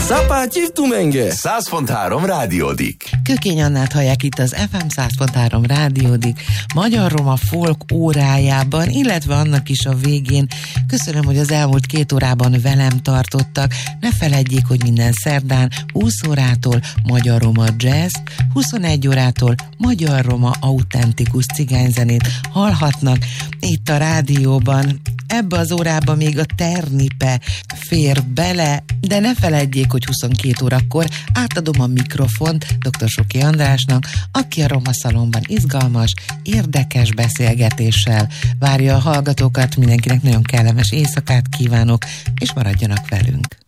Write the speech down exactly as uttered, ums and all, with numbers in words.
Zapátyív tumenge! száz pont három Rádiódik. Kökény Annát hallják itt az ef em száz pont három Rádiódik magyar-roma folk órájában, illetve annak is a végén. Köszönöm, hogy az elmúlt két órában velem tartottak. Ne feledjék, hogy minden szerdán húsz órától magyar-roma jazz, huszonegy órától magyar-roma autentikus cigányzenét hallhatnak itt a rádióban. Ebbe az órába még a ternipe fér bele, de ne feledjék, hogy huszonkét órakor átadom a mikrofont dr. Soki Andrásnak, aki a Roma Szalonban izgalmas, érdekes beszélgetéssel várja a hallgatókat. Mindenkinek nagyon kellemes éjszakát kívánok, és maradjanak velünk.